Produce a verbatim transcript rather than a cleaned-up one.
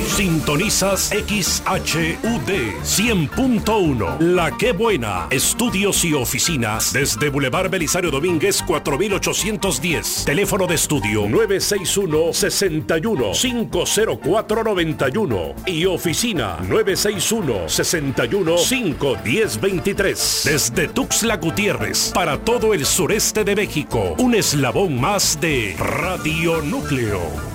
Sintonizas X H U D cien punto uno. La Qué Buena. Estudios y oficinas desde Boulevard Belisario Domínguez cuatro mil ochocientos diez. Teléfono de estudio nueve seis uno, seis uno, cinco cero cuatro, nueve uno y oficina nueve seis uno, seis uno, cinco uno cero, dos tres. Desde Tuxtla Gutiérrez para todo el sureste de México, un eslabón más de Radio Núcleo.